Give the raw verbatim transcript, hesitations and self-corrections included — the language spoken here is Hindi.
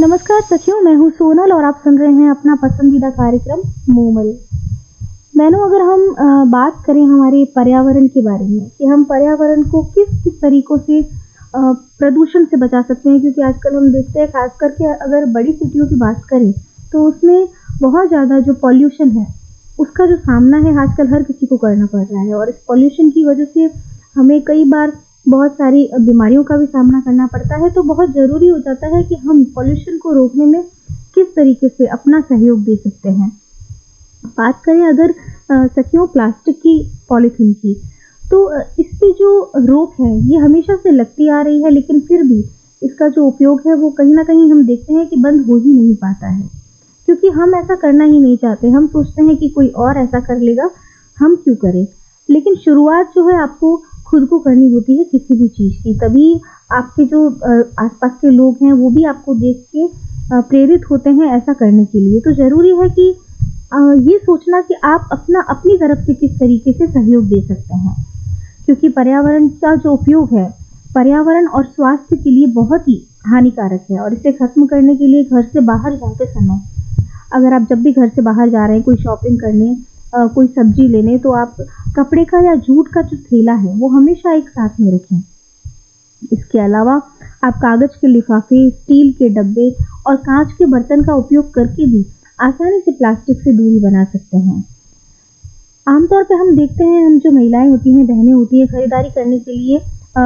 नमस्कार सखियों, मैं हूँ सोनल और आप सुन रहे हैं अपना पसंदीदा कार्यक्रम मोमल। मैंने अगर हम अ, बात करें हमारे पर्यावरण के बारे में कि हम पर्यावरण को किस किस तरीकों से अ, प्रदूषण से बचा सकते हैं, क्योंकि आजकल हम देखते हैं खास करके अगर बड़ी सिटियों की बात करें तो उसमें बहुत ज़्यादा जो पॉल्यूशन है उसका जो सामना है आजकल हर किसी को करना पड़ रहा है। और इस पॉल्यूशन की वजह से हमें कई बार बहुत सारी अ, बीमारियों का भी सामना करना पड़ता है। तो बहुत ज़रूरी हो जाता है कि हम पॉल्यूशन को रोकने में किस तरीके से अपना सहयोग दे सकते हैं। बात करें अगर अ, सखियों प्लास्टिक की, पॉलीथीन की, तो अ, इस पे जो रोक है ये हमेशा से लगती आ रही है, लेकिन फिर भी इसका जो उपयोग है वो कहीं न कहीं हम देखते हैं कि बंद हो ही नहीं पाता है। क्योंकि हम ऐसा करना ही नहीं चाहते, हम सोचते हैं कि कोई और ऐसा कर लेगा, हम क्यों करें? लेकिन शुरुआत जो है आपको खुद को करनी होती है किसी भी चीज़ की, तभी आपके जो अ, आस-पास के लोग हैं वो भी आपको देख के अ, प्रेरित होते हैं ऐसा करने के लिए। तो ज़रूरी है कि अ, ये सोचना कि आप अपना अपनी तरफ से किस तरीके से सहयोग दे सकते हैं। क्योंकि पर्यावरण का जो उपयोग है, पर्यावरण और स्वास्थ्य के लिए बहुत ही हानिकारक है और इसे खत्म करने के लिए घर से बाहर जाते समय, अगर आप जब भी घर से बाहर जा रहे हैं कोई शॉपिंग करने, अ, कोई सब्जी लेने, तो आप कपड़े का या जूट का जो थैला है वो हमेशा एक साथ में रखें। इसके अलावा आप कागज़ के लिफाफे, स्टील के डब्बे और कांच के बर्तन का उपयोग करके भी आसानी से प्लास्टिक से दूरी बना सकते हैं। आमतौर पे हम देखते हैं, हम जो महिलाएं होती हैं, बहनें होती हैं, खरीदारी करने के लिए